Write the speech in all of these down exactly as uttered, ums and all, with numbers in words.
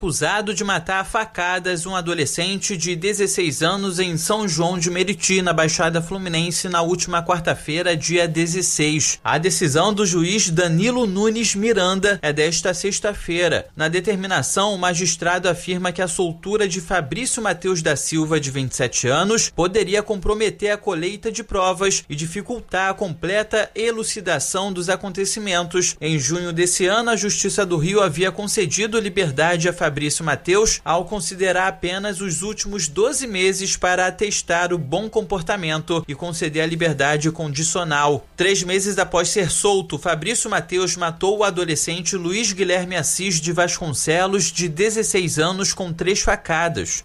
Acusado de matar a facadas um adolescente de dezesseis anos em São João de Meriti, na Baixada Fluminense, na última quarta-feira, dia dezesseis. A decisão do juiz Danilo Nunes Miranda é desta sexta-feira. Na determinação, o magistrado afirma que a soltura de Fabrício Mateus da Silva, de vinte e sete anos, poderia comprometer a colheita de provas e dificultar a completa elucidação dos acontecimentos. Em junho desse ano, a Justiça do Rio havia concedido liberdade a Fabrício Fabrício Mateus ao considerar apenas os últimos doze meses para atestar o bom comportamento e conceder a liberdade condicional. Três meses após ser solto, Fabrício Mateus matou o adolescente Luiz Guilherme Assis de Vasconcelos, de dezesseis anos, com três facadas.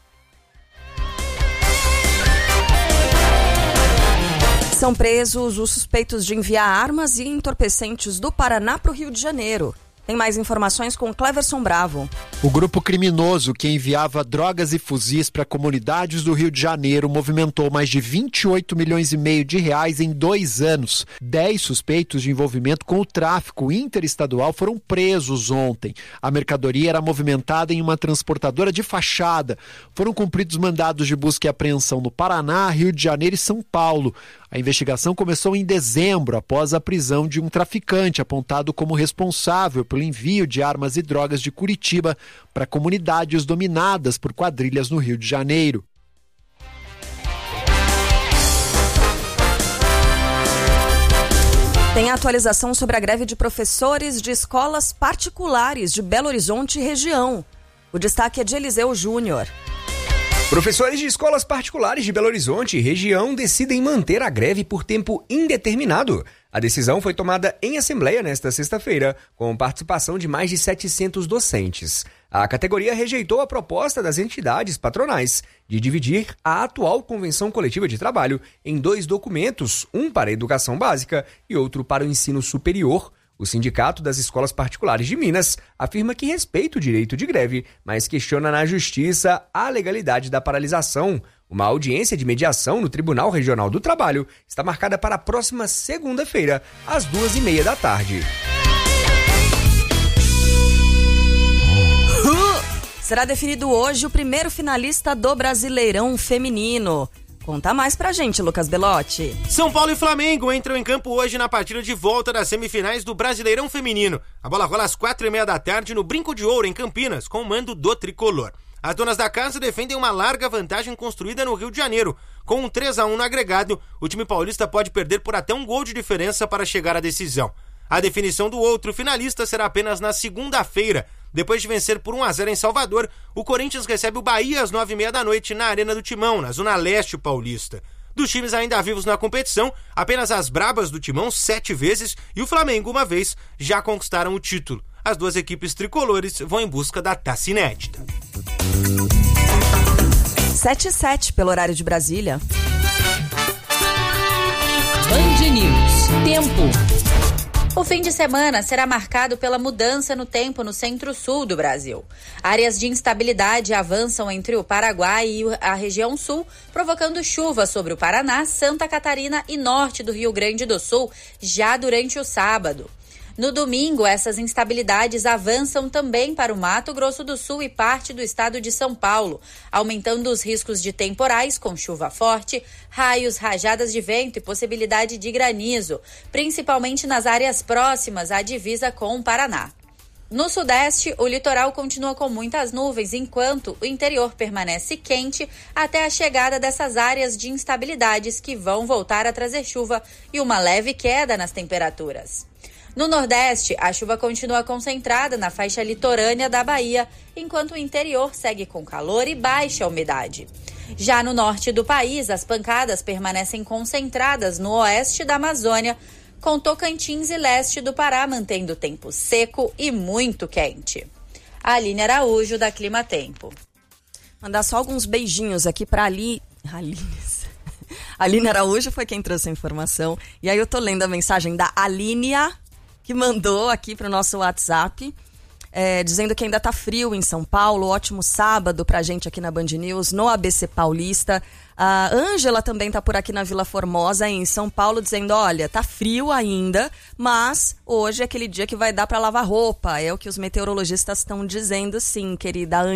São presos os suspeitos de enviar armas e entorpecentes do Paraná para o Rio de Janeiro. Tem mais informações com Cleverson Bravo. O grupo criminoso que enviava drogas e fuzis para comunidades do Rio de Janeiro movimentou mais de vinte e oito milhões e meio de reais em dois anos. Dez suspeitos de envolvimento com o tráfico interestadual foram presos ontem. A mercadoria era movimentada em uma transportadora de fachada. Foram cumpridos mandados de busca e apreensão no Paraná, Rio de Janeiro e São Paulo. A investigação começou em dezembro, após a prisão de um traficante apontado como responsável pelo envio de armas e drogas de Curitiba para comunidades dominadas por quadrilhas no Rio de Janeiro. Tem atualização sobre a greve de professores de escolas particulares de Belo Horizonte e região. O destaque é de Eliseu Júnior. Professores de escolas particulares de Belo Horizonte e região decidem manter a greve por tempo indeterminado. A decisão foi tomada em assembleia nesta sexta-feira, com participação de mais de setecentos docentes. A categoria rejeitou a proposta das entidades patronais de dividir a atual Convenção Coletiva de Trabalho em dois documentos, um para a educação básica e outro para o ensino superior. O Sindicato das Escolas Particulares de Minas afirma que respeita o direito de greve, mas questiona na Justiça a legalidade da paralisação. Uma audiência de mediação no Tribunal Regional do Trabalho está marcada para a próxima segunda-feira, às duas e meia da tarde. Será definido hoje o primeiro finalista do Brasileirão Feminino. Conta mais pra gente, Lucas Belotti. São Paulo e Flamengo entram em campo hoje na partida de volta das semifinais do Brasileirão Feminino. A bola rola às quatro e meia da tarde no Brinco de Ouro, em Campinas, com o mando do tricolor. As donas da casa defendem uma larga vantagem construída no Rio de Janeiro. Com um três a um no agregado, o time paulista pode perder por até um gol de diferença para chegar à decisão. A definição do outro finalista será apenas na segunda-feira. Depois de vencer por um a zero em Salvador, o Corinthians recebe o Bahia às nove e meia da noite na Arena do Timão, na Zona Leste paulista. Dos times ainda vivos na competição, apenas as brabas do Timão sete vezes e o Flamengo uma vez já conquistaram o título. As duas equipes tricolores vão em busca da taça inédita. sete e sete pelo horário de Brasília. Band News. Tempo. O fim de semana será marcado pela mudança no tempo no centro-sul do Brasil. Áreas de instabilidade avançam entre o Paraguai e a região sul, provocando chuva sobre o Paraná, Santa Catarina e norte do Rio Grande do Sul já durante o sábado. No domingo, essas instabilidades avançam também para o Mato Grosso do Sul e parte do estado de São Paulo, aumentando os riscos de temporais com chuva forte, raios, rajadas de vento e possibilidade de granizo, principalmente nas áreas próximas à divisa com o Paraná. No sudeste, o litoral continua com muitas nuvens, enquanto o interior permanece quente até a chegada dessas áreas de instabilidades que vão voltar a trazer chuva e uma leve queda nas temperaturas. No Nordeste, a chuva continua concentrada na faixa litorânea da Bahia, enquanto o interior segue com calor e baixa umidade. Já no norte do país, as pancadas permanecem concentradas no oeste da Amazônia, com Tocantins e leste do Pará mantendo o tempo seco e muito quente. Aline Araújo, da Clima Tempo. Mandar só alguns beijinhos aqui para Ali... Aline... Aline Araújo foi quem trouxe a informação. E aí eu tô lendo a mensagem da Alínia, que mandou aqui para o nosso WhatsApp. é, dizendo que ainda tá frio em São Paulo. Ótimo sábado pra gente aqui na Band News, no A B C Paulista. A Ângela também tá por aqui na Vila Formosa, em São Paulo, dizendo, olha, tá frio ainda, mas hoje é aquele dia que vai dar pra lavar roupa. É o que os meteorologistas estão dizendo, sim, querida Ângela.